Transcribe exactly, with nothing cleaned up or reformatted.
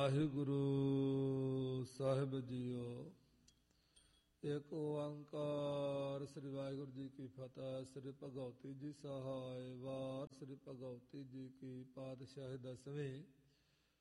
ਵਾਹਿਗੁਰੂ ਸਾਹਿਬ JIO. ਏਕ ਓੰਕਾਰ ਸ੍ਰੀ ਵਾਹਿਗੁਰੂ ਜੀ ਕੀ ਫਤਿਹ। ਸ੍ਰੀ ਭਗਵਤੀ ਜੀ ਸਹਾਇ। ਵਾਰ ਸ੍ਰੀ ਭਗਵਤੀ ਜੀ ਕੀ ਪਾਤਸ਼ਾਹੀ ਦਸਵੀਂ।